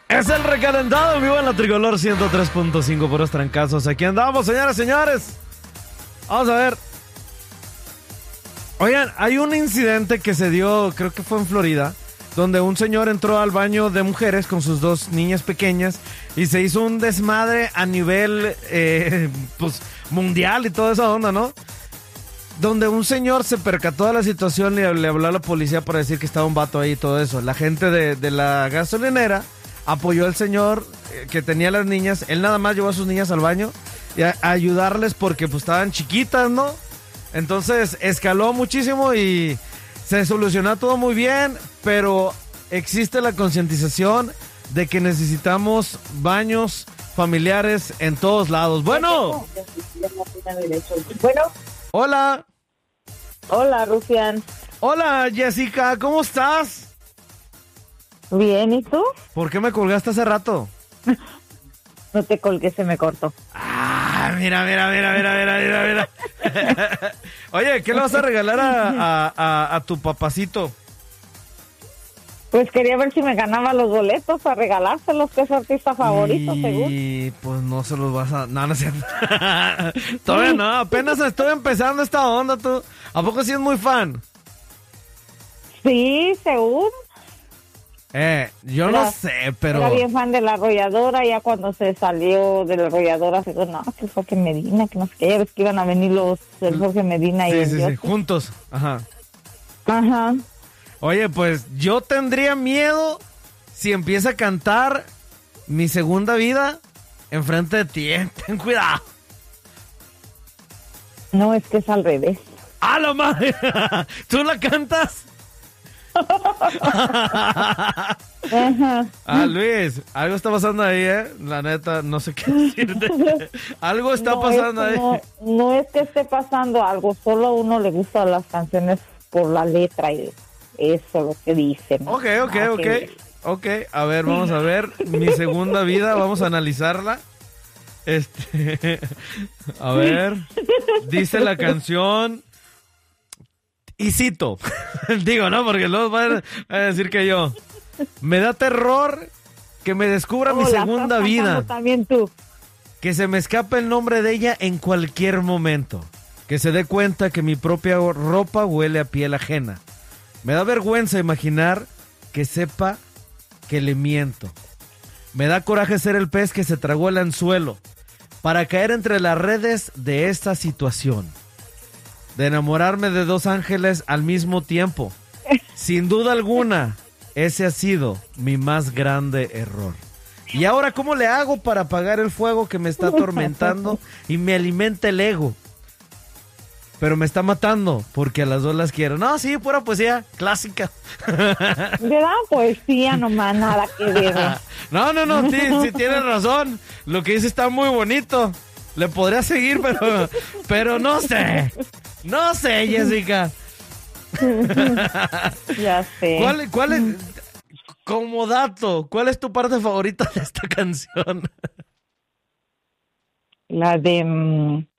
Es el recalentado en vivo en la Tricolor 103.5 por los trancazos. Aquí andamos, señoras y señores. Vamos a ver. Oigan, hay un incidente que se dio, creo que fue en Florida, donde un señor entró al baño de mujeres con sus dos niñas pequeñas y se hizo un desmadre a nivel pues mundial y toda esa onda, ¿no? Donde un señor se percató de la situación y le habló a la policía para decir que estaba un vato ahí y todo eso. La gente de la gasolinera apoyó al señor que tenía las niñas. Él nada más llevó a sus niñas al baño y a ayudarles porque pues estaban chiquitas, ¿no? Entonces escaló muchísimo y se solucionó todo muy bien, pero existe la concientización de que necesitamos baños familiares en todos lados. Bueno. Bueno. Hola. Hola, Rufián. Hola, Jessica, ¿cómo estás? Bien, ¿y tú? ¿Por qué me colgaste hace rato? No te colgué, se me cortó. Ah, mira. Oye, ¿qué le vas a regalar a tu papacito? Pues quería ver si me ganaba los boletos para regalárselos, que es su artista favorito, según. Y pues no se los vas a... No, no es cierto. Todavía no, apenas estoy empezando esta onda, tú. ¿A poco sí es muy fan? Sí, según. Yo no sé, pero... Era bien fan de La Arrolladora, ya cuando se salió de La Arrolladora, se dijo, no, que Jorge Medina, que no sé qué, ya ves que iban a venir los del Jorge Medina y sí, juntos, ajá. Ajá. Oye, pues yo tendría miedo si empieza a cantar Mi Segunda Vida enfrente de ti, ten cuidado. No, es que es al revés. ¡Ah, la madre! ¿Tú la cantas? Ajá. Luis, algo está pasando ahí, la neta, no sé qué decirte. Algo está pasando ahí. No es que esté pasando algo, solo a uno le gustan las canciones por la letra y eso lo que dicen. Ok, a ver, vamos a ver Mi Segunda Vida, vamos a analizarla. A ver, dice la canción... Y cito, digo, ¿no? Porque luego van a decir que yo. Me da terror que me descubra mi segunda vida. También tú. Que se me escape el nombre de ella en cualquier momento. Que se dé cuenta que mi propia ropa huele a piel ajena. Me da vergüenza imaginar que sepa que le miento. Me da coraje ser el pez que se tragó el anzuelo para caer entre las redes de esta situación. De enamorarme de dos ángeles al mismo tiempo. Sin duda alguna, ese ha sido mi más grande error. Y ahora, ¿cómo le hago para apagar el fuego que me está atormentando y me alimenta el ego? Pero me está matando porque a las dos las quiero. No, sí, pura poesía clásica. ¿Verdad? Poesía nomás, nada que ver. No, sí tienes razón. Lo que dice está muy bonito. Le podría seguir, pero no sé. No sé, Jessica. Ya sé. ¿Cuál es, como dato, cuál es tu parte favorita de esta canción? La de